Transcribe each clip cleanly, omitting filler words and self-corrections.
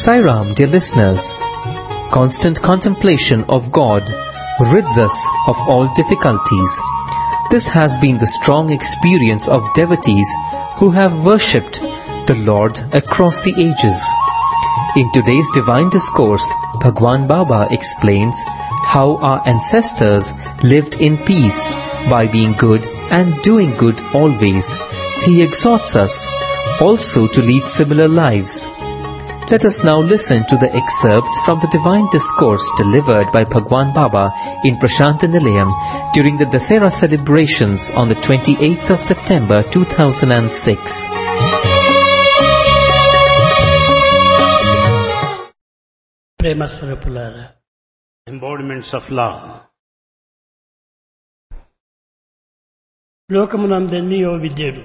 Sai Ram, dear listeners, constant contemplation of God rids us of all difficulties. This has been the strong experience of devotees who have worshipped the Lord across the ages. In today's divine discourse, Bhagwan Baba explains how our ancestors lived in peace by being good and doing good always. He exhorts us also to lead similar lives. Let us now listen to the excerpts from the divine discourse delivered by Bhagwan Baba in Prashanta Nilayam during the Dasera celebrations on the 28th of September 2006. Embodiments of love. లోకమునందెన్నో విద్యలు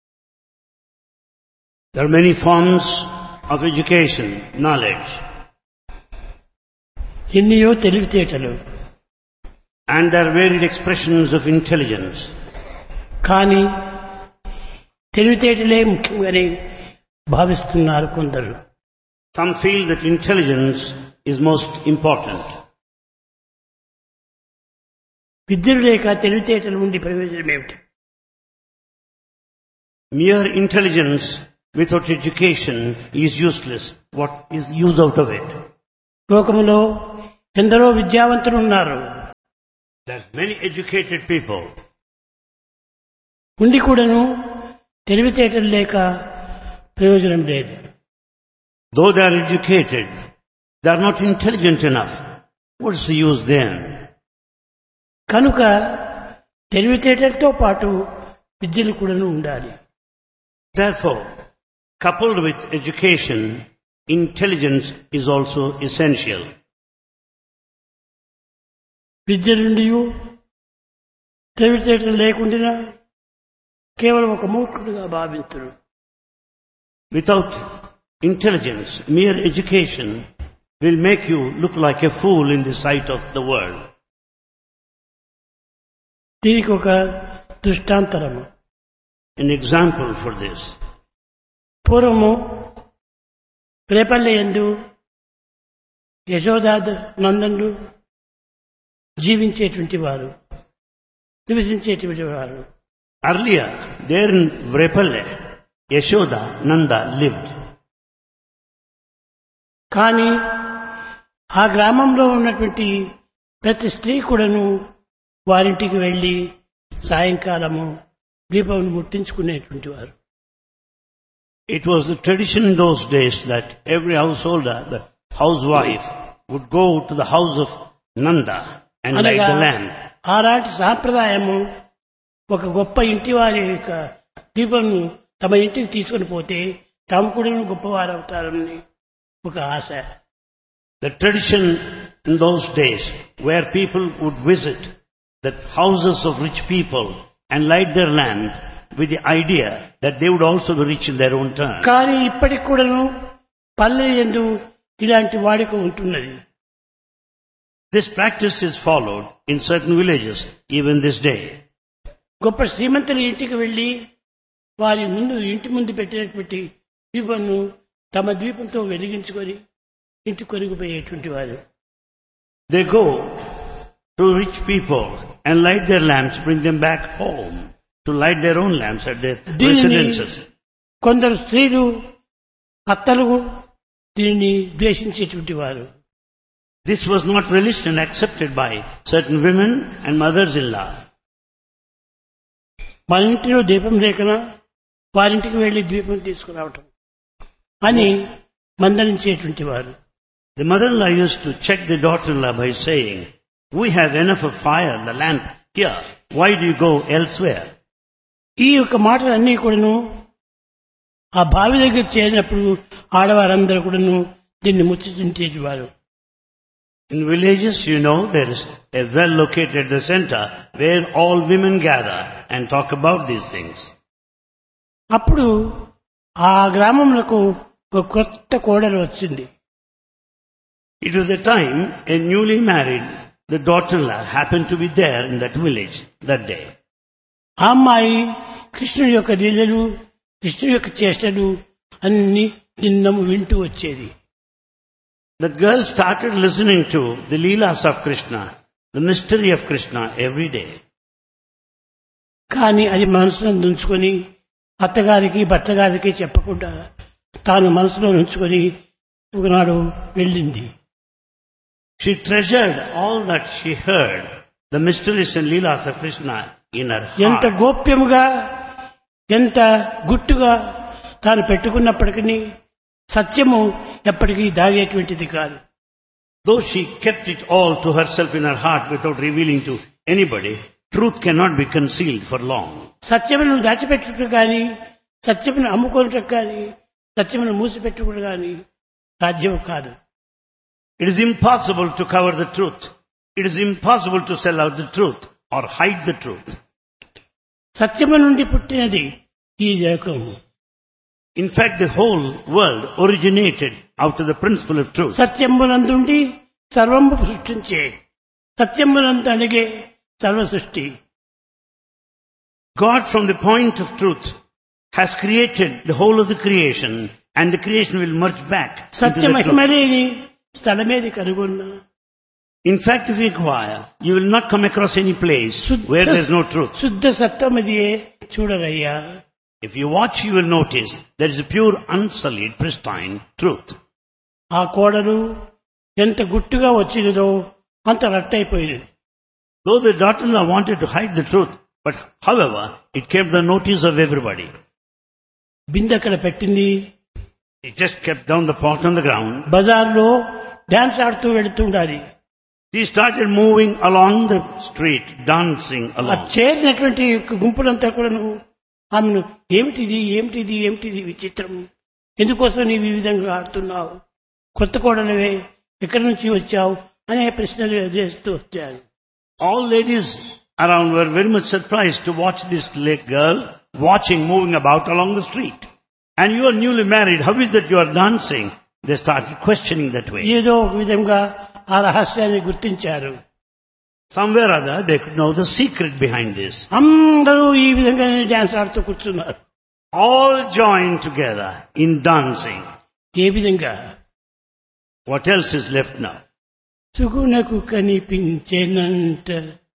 There are many forms of education, knowledge, ఎన్నో తెలివితేటలు, and there are varied expressions of intelligence. కానీ తెలివితేటలే ముఖ్యంగానే భావిస్తున్నారు కొందరు. Some feel that intelligence is most important. విద్యలు లేక తెలివితేటలు ఉండి ప్రయోజనం ఏమిటి? Mere intelligence without education is useless. What is the use out of it? లోకములో ఎందరో విద్యావంతులు ఉన్నారు. There are many educated people. ఉండి కూడాను తెలివితేటలు లేక ప్రయోజనం లేదు. Though they are educated, they are not intelligent enough. What is the use then? కనుక తెలివితేటలతో పాటు విద్యలు కూడాను ఉండాలి. Therefore, coupled with education, intelligence is also essential. విద్య నుండి తెలివితేటలు లేకుండా కేవలం ఒక మూర్ఖుడిగా భావించరు. Without intelligence, mere education will make you look like a fool in the sight of the world. దీనికి ఒక దృష్టాంతరము, An example for this. పూర్వము రేపల్లె యందు యశోదా నందనులు జీవించేటువంటి వారు, నివసించేటువంటి వారు. Earlier, there in Vrepalle, Yashoda, Nanda lived. కానీ ఆ గ్రామంలో ఉన్నటువంటి ప్రతి స్త్రీ కూడాను వారింటికి వెళ్లి సాయంకాలము దీపం ముట్టించుకునేటువంటి వారు. It was the tradition in those days that every householder, the housewife, would go to the house of Nanda and light the lamp. ఆనాటి సాంప్రదాయము ఒక గొప్ప ఇంటి వారి యొక్క దీపం తమ ఇంటికి తీసుకుని పోతే తాము కూడా గొప్పవారు అవుతారని ఒక ఆశ. The tradition in those days where people would visit the houses of rich people and light their lamp with the idea that they would also be rich in their own turn. కానీ ఇప్పటికి కూడాను పల్లె యందు ఇలాంటి వాడిక ఉంటున్నది. This practice is followed in certain villages even this day. గొప్ప శ్రీమంతుల ఇంటికి వెళ్లి వారి ముందు ఇంటి ముందు పెట్టినటువంటి దీపంను తమ దీపంతో వెలిగించుకొని ఇంటి కొరిగిపోయేటువంటి వారు. They go to rich people and light their lamps, bring them back home to light their own lamps at their residences. కొందరు స్త్రీలు అత్తలు దీనిని ద్వేషించేటువంటి వారు. This was not relished and accepted by certain women and mothers-in-law. మన ఇంటిలో దీపం లేకనా వారింటికి వెళ్లి దీపం తీసుకురావటం అని మందలించేటువంటి వారు. The mother-in-law used to check the daughter-in-law by saying, "We have enough of fire, the lamp here. Why do you go elsewhere?" ఈ యొక్క మాటలన్నీ కూడాను ఆ బావి దగ్గర చేరినప్పుడు ఆడవారందరూ కూడాను దీన్ని ముచ్చటించేవారు. In villages, there is a well located the center where all women gather and talk about these things. అప్పుడు ఆ గ్రామంలో ఒక కొత్త కోడలు వచ్చింది. It was the time a newly married, the daughter-in-law happened to be there in that village that day. ఆ అమ్మాయి కృష్ణుడి యొక్క లీలలు, కృష్ణుడి యొక్క చేష్టలు అన్ని నిన్నము వింటూ వచ్చేది. The girl started listening to the Leelas of Krishna, the mystery of Krishna every day. కానీ అది మనసులో ఉంచుకొని అత్తగారికి భర్తగారికి చెప్పకుండా తాను మనసులో ఉంచుకొని ఒకనాడు వెళ్ళింది. She treasured all that she heard, the mysteries and Leelas of Krishna in her ఎంత heart. గోప్యముగా ఎంత గుట్టుగా తాను పెట్టుకున్నప్పటికీ సత్యము ఎప్పటికీ దాగేటువంటిది కాదు. Though she kept it all to herself in her heart without revealing to anybody, truth cannot be concealed for long. సత్యమును దాచిపెట్టుట కానీ సత్యమును అమ్ముకోవటం కానీ సత్యమును మూసిపెట్టుకోవడం కానీ సాధ్యం కాదు. It is impossible to cover the truth. It is impossible to sell out the truth or hide the truth. సత్యము నుండి పుట్టినది ఈ లోకము. In fact, the whole world originated out of the principle of truth. సత్యమునందుండి సర్వము సృష్టించే సత్యమునందు అడిగే సర్వ సృష్టి. God, from the point of truth, has created the whole of the creation, and the creation will merge back into Satya the truth. మహిమలేని స్థలమేది కనుగొన్నా. In fact, if you inquire, you will not come across any place where there is no truth. శుద్ధ సత్యమదియే చూడరయ్యా. If you watch, you will notice there is a pure, unsullied, pristine truth. ఆ కోడలు ఎంత గుట్టుగా వచ్చినదో అంత రట్టయిపోయినది. Though the daughter-in-law wanted to hide the truth, but however, it kept the notice of everybody. బిందె అక్కడ పెట్టింది. It just kept down the pot on the ground. బజార్లో dance ఆడుతూ వెళుతుండాలి. She started moving along the street, dancing ఆ along. చేరినటువంటి గుంపులంతా కూడాను ఆమెను ఏమిటిది ఏమిటిది ఏమిటిది విచిత్రం, ఎందుకోసం నీవు ఈ విధంగా ఆడుతున్నావు, కొత్త కోడలవే, ఎక్కడి నుంచి వచ్చావు అనే ప్రశ్నలు చేస్తూ వచ్చారు. All ladies around were very much surprised to watch this girl moving about along the street. And you are newly married, how is that you are dancing? They started questioning that way. ఏదో ఒక విధంగా ఆ రహస్యాన్ని గుర్తించారు. Somewhere or other, they could know the secret behind this. అందరూ ఈ విధంగా dance ఆడుతూ కూర్చున్నారు. All joined together in dancing. ఏ విధంగా? What else is left now? సుగుణకు కనిపించేనంట,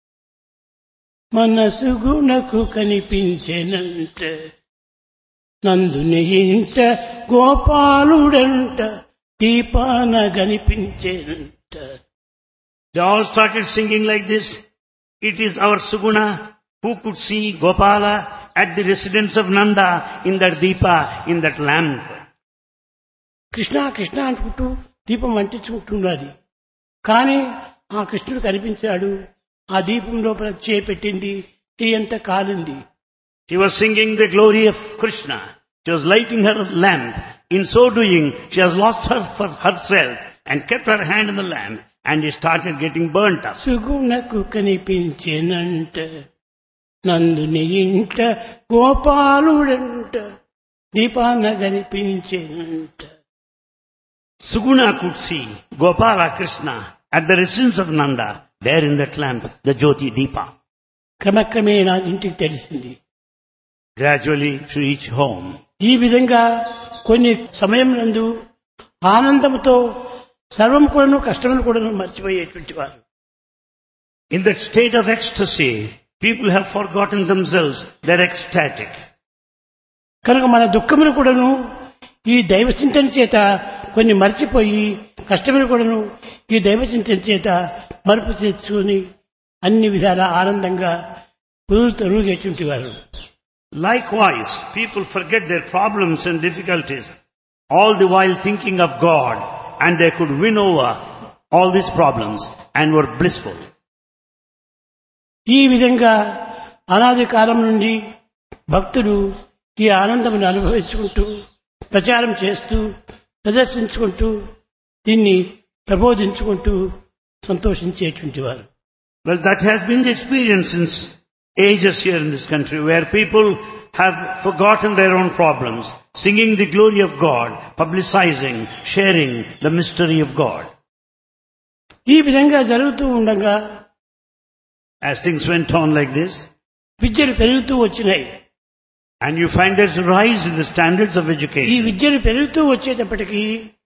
మనసుగుణకు కనిపించేనంట, నందుని ఇంట గోపాలుడంట, దీపాన కనిపించేనంట. They all started singing like this. It is our Suguna who could see Gopala at the residence of Nanda in that deepa, in that lamp. Krishna Krishna అనుకుంటూ దీపం అంటించుకుంటున్నది. కానీ ఆ కృష్ణుడు కనిపించాడు. ఆ దీపం లోపల చేపెట్టింది, చేయంతా కాలింది. She was singing the glory of Krishna. She was lighting her lamp. In so doing, she has lost her for herself and kept her hand in the lamp, and it started getting burnt up. సుగుణకు కనిపించేనంట, నందుని ఇంట గోపాలుడంట, దీపాన కనిపించేనంట. Suguna could see Gopala Krishna at the residence of Nanda, there in that lamp, the Jyoti Deepa. క్రమక్రమేణా ఇంటికి తెలిసింది. Gradually she reached home. ఈ విధంగా కొన్ని సమయం నందు ఆనందంతో సర్వం కూడాను కష్టమును కూడాను మర్చిపోయేటువంటి వారు. In that state of ecstasy, people have forgotten themselves. They're ecstatic. కనుక మన దుఃఖమును కూడాను ఈ దైవ చింతన చేత కొన్ని మర్చిపోయి, కష్టములు కూడాను ఈ దైవ చింతన చేత మరుపు తెచ్చుకొని అన్ని విధాల ఆనందంగా తొలుగేటువంటి వారు. Likewise, people forget their problems and difficulties, all the while thinking of God, and they could win over all these problems and were blissful. ఈ విధంగా అనాది కాలం నుండి భక్తులు ఈ ఆనందమును అనుభవించుకుంటూ, ప్రచారం చేస్తూ, ప్రదర్శించుకుంటూ, దీన్ని ప్రబోధించుకుంటూ సంతోషించేటువంటి వారు. Well, that has been the experience since ages here in this country, where people have forgotten their own problems, singing the glory of God, publicizing, sharing the mystery of God. ఈ విధంగా జరుగుతూ ఉండగా As things went on like this, విద్యలు పెరుగుతూ వచ్చినాయి. and you find there's a rise in the standards of ఈ education. విద్యలు పెరుగుతూ వచ్చేటప్పటికీ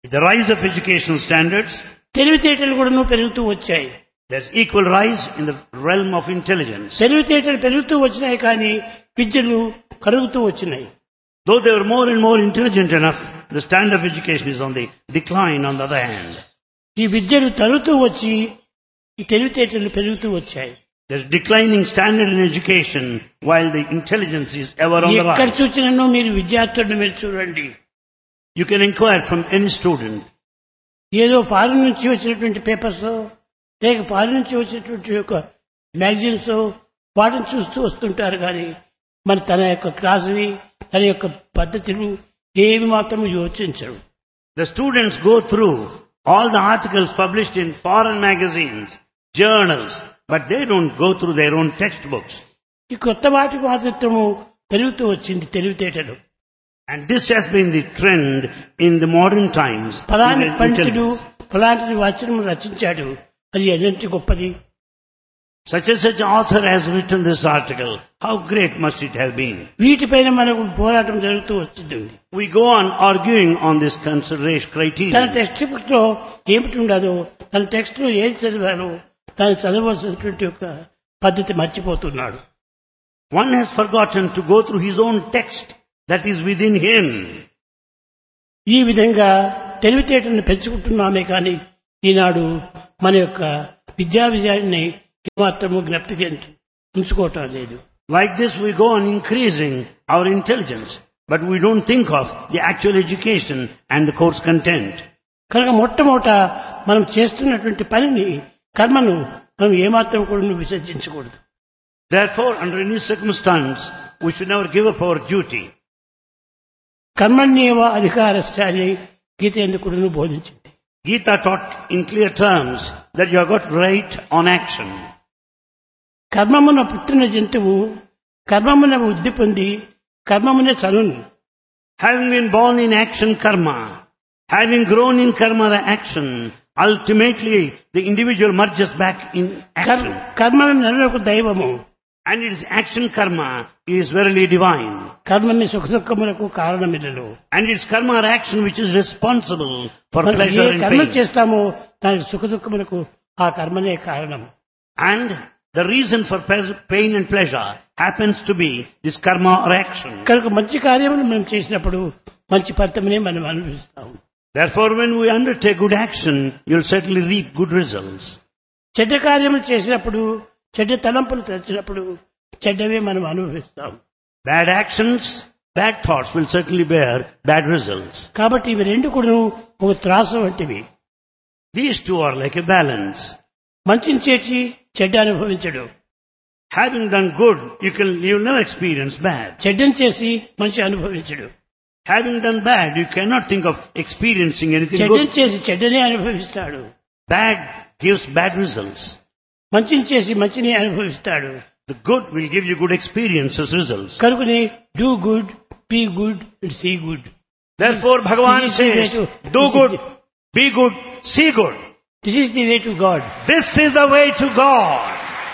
With the rise of educational standards, తెలివితేటలు కూడాను పెరుగుతూ వచ్చాయి. there's equal rise in the realm of intelligence. తెలివితేటలు పెరుగుతూ వచ్చినాయి కానీ విద్యలు కరుగుతూ వచ్చినాయి. Though they were more and more intelligent enough, the standard of education is on the decline on the other hand. ఈ విద్యలు తరుగుతూ వచ్చి ఈ తెలివితేటలు పెరుగుతూ వచ్చాయి. There's declining standard in education while the intelligence is ever on the ఎక్కడ rise. చూసినను మీరు విద్యార్థులను మీరు చూడండి. You can inquire from any student. ఏదో ఫారిన్ నుంచి వచ్చినటువంటి పేపర్స్ లేక ఫారిన్ నుంచి వచ్చినటువంటి యొక్క మ్యాగజైన్స్ వాటిని చూస్తూ వస్తుంటారు కానీ మరి తన యొక్క క్లాసుని తన యొక్క పద్ధతులు ఏమి మాత్రం యోచించరు. The students go through all the articles published in foreign magazines, journals, but they don't go through their own textbooks. ఈ కొత్త వాటి మాత్రము పెరుగుతూ వచ్చింది తెలివితేటలు. And this has been the trend in the modern times. ఫలాని in పండితుడు intelligence. ఫలాంటి వచనం రచించాడు, అది ఎంత గొప్పది. Such and such author has written this article. How great must it have been? వీటిపైన మనకు పోరాటం జరుగుతూ వచ్చింది. We go on arguing on this consideration తన criteria. టెక్స్ట్ బుక్ లో ఏమిటి ఉండదో, తన టెక్స్ట్ లో ఏం చదివాలో తను చదవలసినటువంటి యొక్క పద్ధతి మర్చిపోతున్నాడు. One has forgotten to go through his own text that is within him. ఈ విధంగా తెలివితేటలను పెంచుకుంటున్నామే కానీ ఈనాడు మన యొక్క విద్యాన్ని ఏమాత్రము జ్ఞప్తికి ఉంచుకోవటం లేదు. Like this we go on increasing our intelligence, but we don't think of the actual education and the course content. కనుక మొట్టమొదట మనం చేస్తున్నటువంటి పనిని కర్మను మనం ఏమాత్రం కూడా విసర్జించకూడదు. Therefore, under any circumstance, we should never give up our duty. కర్మణ్యేవ అధికారస్య అని గీత ఎందుకు కూడా బోధించింది. Gita taught in clear terms that you have got right on action. కర్మమున పుట్టిన జంతువు కర్మమున వృద్ధి పొంది కర్మమున చనును. Having been born in action karma, having grown in karma the action, ultimately the individual merges back in action. కర్మను నరులకు దైవము. And its action karma is verily divine. కర్మని సుఖ దుఃఖములకు కారణమిల్లలో. And it's karma or action which is responsible for మనం pleasure A and కర్మ pain. చేస్తామో దానికి సుఖ దుఃఖములకు ఆ కర్మనే కారణం. And the reason for pain and pleasure happens to be this karma or action. కనుక మంచి కార్యములు మనం చేసినప్పుడు మంచి ఫలితమునే మనం అనుభవిస్తాం. Therefore, when we undertake good action, you'll certainly reap good results. చెడ్డ కార్యములు చేసినప్పుడు చెడ్డ తలంపులు తెచ్చినప్పుడు చెడ్డవే మనం అనుభవిస్తాం. Bad actions, bad thoughts will certainly bear bad results. కాబట్టి ఇవి రెండు కూడా ఒక త్రాసు వంటివి. These two are like a balance. మంచిని చేసి చెడ్డ అనుభవించడు, Having done good, you'll never experience bad. చెడ్డని చేసి మంచి అనుభవించడు. Having done bad, you cannot think of experiencing anything చెడ్డని good. చేసి చెడ్డనే అనుభవిస్తాడు, Bad gives bad results. మంచిని చేసి మంచిని అనుభవిస్తాడు. The good will give you good experiences, results. కనుకని do good, be good and see good. Therefore, Bhagavan This is the way says, to- do good, be good, see good. This is the way to God. This is the way to God.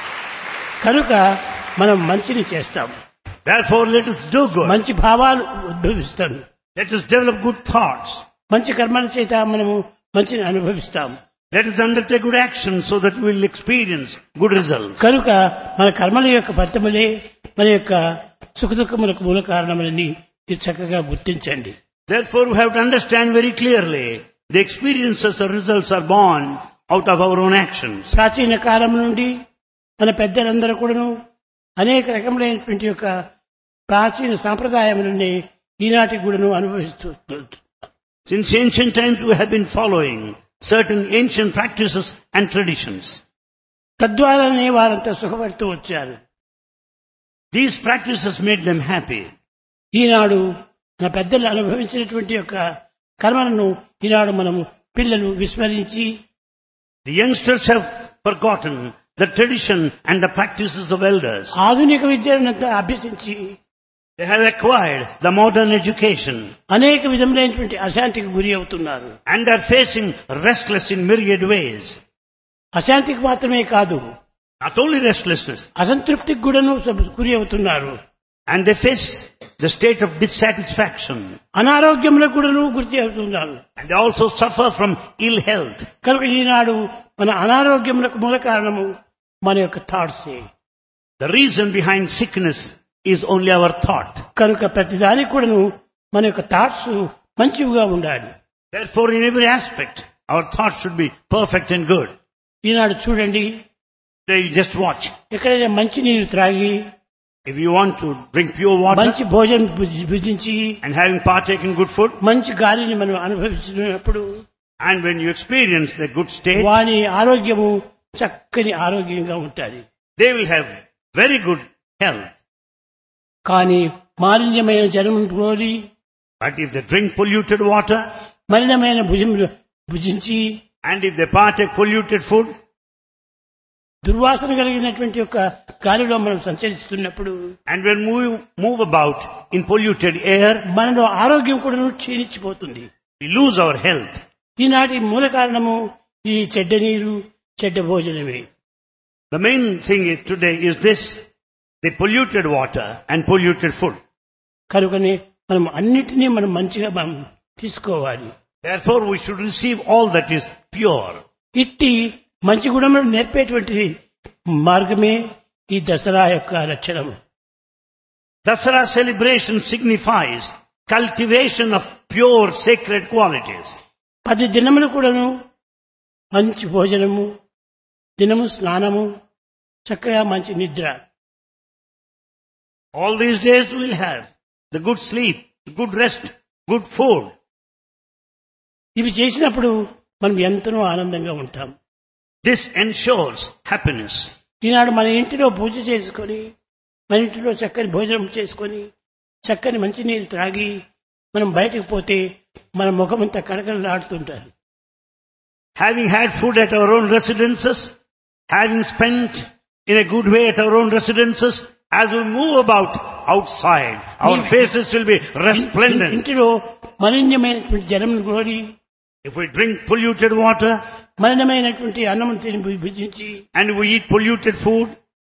కనుక మనం మంచిని చేస్తాం, Therefore, let us do good. మంచి భావాలు ఉద్భవిస్తాం, Let us develop good thoughts. మంచి కర్మల చేత మనము మంచిని అనుభవిస్తాం. Let us undertake good action so that we will experience good results. కనుక మన కర్మల యొక్క ఫలితములే మన యొక్క సుఖ దుఃఖములకు మూల కారణములని ఇది చక్కగా గుర్తించండి. Therefore, we have to understand very clearly the experiences or results are born out of our own actions. ప్రాచీన కాలం నుండి మన పెద్దలందరూ కూడాను అనేక రకములైనటువంటి యొక్క ప్రాచీన సాంప్రదాయములని ఈనాటికి కూడాను అనుభవిస్తూ Since ancient times, we have been following certain ancient practices and traditions. తద్వారానే వారంతా సుఖపడుతూ వచ్చారు. These practices made them happy. ఈనాడు మన పెద్దలు అనుభవించినటువంటి యొక్క కర్మలను ఈనాడు మనము పిల్లలు విస్మరించి The youngsters have forgotten the tradition and the practices of elders. ఆధునిక విద్యనంతా అభ్యసించి They have acquired the modern education అనేక విధములైనటువంటి అశాంతికి గురి అవుతున్నారు. and are facing restless in myriad ways. అశాంతికి మాత్రమే కాదు, Not only restlessness, అసంతృప్తికి కూడాను గురి అవుతున్నారు. and they face the state of dissatisfaction. అనారోగ్యంలో కూడాను గురి అవుతున్నారు. And they also suffer from ill health. కనుక ఈనాడు మన అనారోగ్యములకు మూల కారణము మన యొక్క థాట్సే. The reason behind sickness is only our thought. కనుక ప్రతిదానికి కూడాను మన యొక్క థాట్స్ మంచివిగా ఉండాలి. Therefore, in every aspect, our thoughts should be perfect and good. ఈనాడు చూడండి, Today, you just watch. ఎక్కడైనా మంచి నీరు త్రాగి, If you want to drink pure water మంచి భోజనం భుజించి, and having partaken good food, మంచి గాలిని మనం అనుభవిస్తున్నప్పుడు and when you experience the good state, వాని ఆరోగ్యము చక్కని ఆరోగ్యంగా ఉంటుంది. they will have very good health. కానీ మాలిన్యమైన జలము గ్రోలి, But if they drink polluted water, మలినమైన భుజించి, and if they partake polluted food, దుర్వాసన కలిగినటువంటి యొక్క గాలిలో మనం సంచరిస్తున్నప్పుడు and when we move about in polluted air, మనలో ఆరోగ్యం కూడా క్షీణించిపోతుంది. we lose our health. ఈనాటి మూల కారణము ఈ చెడ్డ నీరు, చెడ్డ భోజనమే. The main thing today is this, the polluted water and polluted food. కనుకనే మనం అన్నిటినీ మనం మంచిగా మనం తీసుకోవాలి. Therefore, we should receive all that is pure. ఇట్టి మంచి గుణములను నేర్పేటువంటి మార్గమే ఈ దసరా యొక్క లక్షణం. Dasara celebration signifies cultivation of pure sacred qualities. 10 దినములు కూడాను మంచి భోజనము, దినము స్నానము, చక్కగా మంచి నిద్ర. All these days we will have the good sleep, good rest, good food. ఇవి చేసినప్పుడు మనం ఎంతనో ఆనందంగా ఉంటాం. This ensures happiness. ఈనాడు మన ఇంటిలో పూజ చేసుకొని, మన ఇంటిలో చక్కని భోజనం చేసుకొని, చక్కని మంచినీరు త్రాగి మనం బయటకు పోతే మన ముఖమంతా కడకడలాడుతుంటారు. Having had food at our own residences, having spent in a good way at our own residences, as we move about outside, our faces will be resplendent. ఇంటిలో మలిన్యమైనటువంటి జలం గ్రోలి, If we drink polluted water మలినమైనటువంటి అన్నం తిని భుజించి, and we eat polluted food,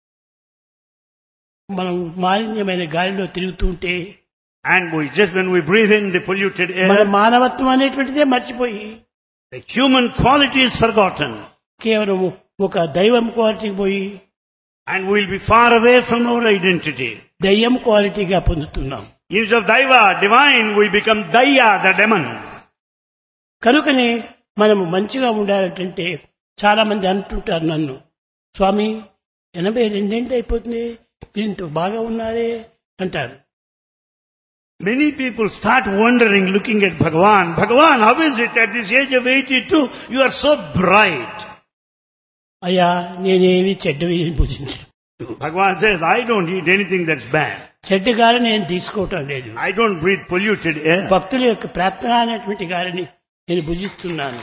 మనం మాలిన్యమైన గాలిలో తిరుగుతుంటే and when we breathe in the polluted మన air, మానవత్వం అనేటువంటిదే మర్చిపోయి the human quality is forgotten, కేవలం ఒక దైవం క్వాలిటీకి పోయి and we will be far away from our identity. దయ్యం క్వాలిటీగా పొందుతున్నాం. Instead of Daiva, divine, we become Daya, the demon. కనుకనే మనము మంచిగా ఉండాలంటే చాలా మంది అంటుంటారు నన్ను, స్వామి 82 అయిపోతుంది, మీరు ఇంత బాగా ఉన్నారే అంటారు. Many people start wondering, looking at Bhagavan. Bhagavan, how is it at this age of 82, you are so bright? అయ్యా, నేనేమి చెడ్డవి భుజించను. Bhagavan says, I don't eat anything that's bad. చెడ్డ గాలి నేను తీసుకోవటం లేదు. I don't breathe polluted air. భక్తుల యొక్క ప్రార్థన అనేటువంటి గాలిని నేను భుజిస్తున్నాను.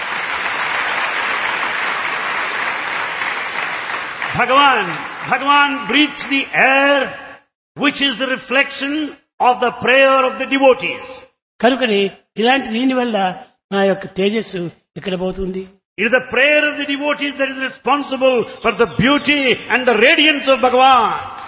Bhagavan breathes the air which is the reflection of the prayer of the devotees. కనుకనే ఇలాంటి దీని వల్ల నా యొక్క తేజస్సు ఎక్కడ పోతుంది? It is the prayer of the devotees that is responsible for the beauty and the radiance of Bhagavan.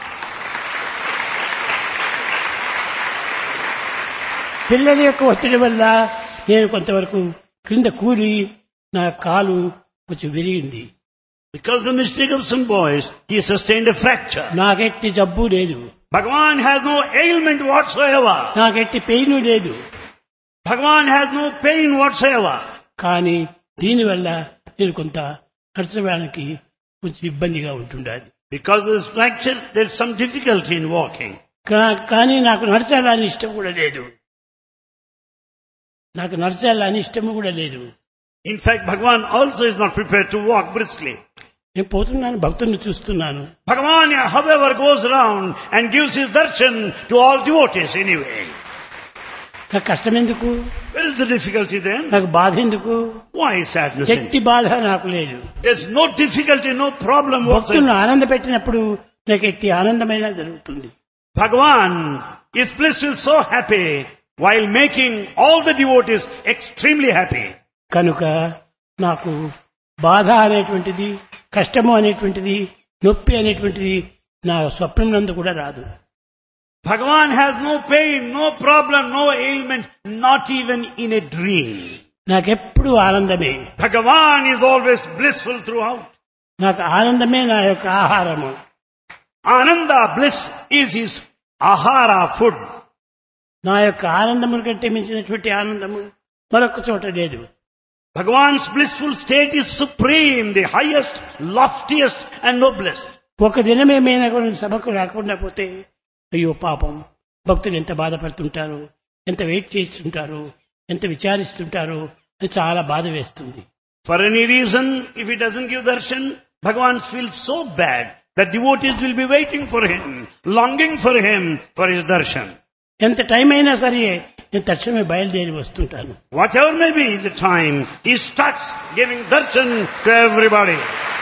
పిల్లల యొక్క ఒత్తిడి వల్ల నేను కొంతవరకు క్రింద కూలి నా కాలు కొంచెం విరిగింది. Because of the mistake of some boys, he sustained a fracture. నాకెట్టి జబ్బు లేదు, Bhagavan has no ailment whatsoever. నాకెట్టి pain లేదు. Bhagavan has no pain whatsoever. కానీ దీనివల్ల నేను కొంత నడచడానికి కొంచెం ఇబ్బందిగా ఉంటుండాలి. Because of this fracture, there is some difficulty in walking. కానీ నాకు నడచాలని ఇష్టం కూడా లేదు. నాకు నడచాలని ఇష్టం కూడా లేదు. In fact, Bhagavan also is not prepared to walk briskly. నేను పోతున్నాను, భక్తులను చూస్తున్నాను. Bhagavan, however, goes around and gives his darshan to all devotees anyway. నాకు కష్టం ఎందుకు? Where is the difficulty then? నాకు బాధ ఎందుకు? Why sadness? ఎట్టి బాధ నాకు లేదు. There's no difficulty, no problem భక్తులను whatsoever. ఆనంద పెట్టినప్పుడు నాకు ఎట్టి ఆనందమైన జరుగుతుంది. Bhagavan is blissful, so happy, while making all the devotees extremely happy. కనుక నాకు బాధ అనేటువంటిది, కష్టము అనేటువంటిది, నొప్పి అనేటువంటిది నా స్వప్నం నందు కూడా రాదు. Bhagavan has no pain, no problem, no ailment, not even in a dream. నాకెప్పుడు ఆనందమే. Bhagavan is always blissful throughout. నాకు ఆనందమే నా యొక్క ఆహారము. Ananda, bliss, is his ahara, food. నా యొక్క ఆనందము కంటే మించినటువంటి ఆనందము మరొక చోట లేదు. Bhagavan's blissful state is supreme, the highest, loftiest and noblest. ఒక దినమేమైనా కూడా సభకు రాకుండా పోతే అయ్యో పాపం భక్తులు ఎంత బాధపడుతుంటారు, ఎంత వెయిట్ చేస్తుంటారు, ఎంత విచారిస్తుంటారు అని చాలా బాధ వేస్తుంది. For any reason, if he doesn't give darshan, Bhagavan feels so bad that devotees will be waiting for him, longing for him for his darshan. ఎంత టైం అయినా సరే నేను తక్షణమే బయలుదేరి వస్తుంటాను. Whatever may be the time, he starts giving darshan to everybody.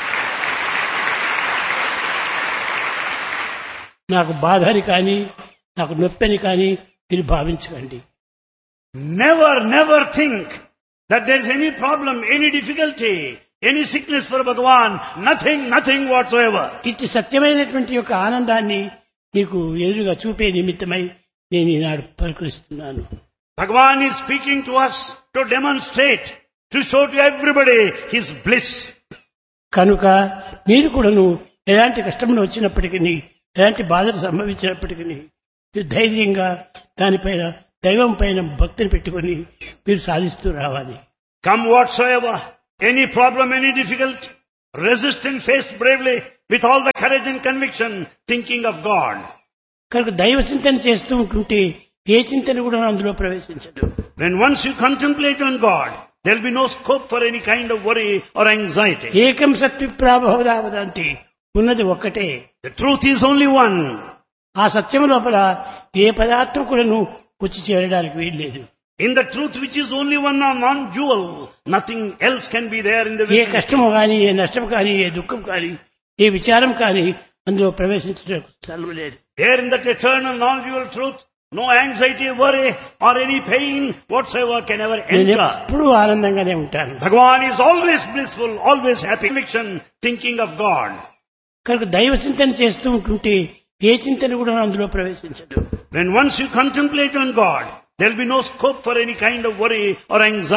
నాకు బాధని కానీ నాకు నొప్పిని కానీ మీరు భావించకండి. Never think that there is any problem, any difficulty, any sickness for Bhagavan. Nothing whatsoever. ఇట్టి సత్యమైనటువంటి యొక్క ఆనందాన్ని నీకు ఎదురుగా చూపే నిమిత్తమై నేను ఈనాడు పలుకరిస్తున్నాను. Bhagavan is speaking to us to demonstrate, to show to everybody his bliss. కనుక మీరు కూడాను ఎలాంటి కష్టములు వచ్చినప్పటికీ, ఎలాంటి బాధలు సంభవించినప్పటికీ మీరు ధైర్యంగా దానిపైన దైవం పైన భక్తిని పెట్టుకొని మీరు సాధిస్తూ రావాలి. Come whatsoever, any problem, any difficulty, resist and face bravely with all the courage and conviction, thinking of God. కనుక దైవ చింతన చేస్తూ ఉంటుంటే ఏ చింతన కూడా అందులో ప్రవేశించదు. When once you contemplate on God, there will be no scope for any kind of worry or anxiety. ఏకం సత్విప్రాభవదావదంతి, ఉన్నది ఒక్కటే. The truth is only one. ఆ సత్యం లోపల ఏ పదార్థం కూడా వచ్చి చేరడానికి వీల్లేదు. In the truth which is only one non-dual, nothing else can be there in the A vicinity. కష్టము కానీ, ఏ నష్టం కానీ, ఏ దుఃఖం కానీ, ఏ విచారం కానీ అందులో ప్రవేశించడానికి స్థలం లేదు. There in that eternal non-dual truth, no anxiety, worry or any pain whatsoever can ever నేను enter. ఎప్పుడూ ఆనందంగానే ఉంటాను. Bhagavan is always blissful, always happy, conviction, thinking of God. కనుక దైవ చింతన చేస్తూ ఉంటుంటే ఏ చింతన కూడా అందులో ప్రవేశించదు. When once you contemplate on God, there will be no scope for any kind of worry or anxiety.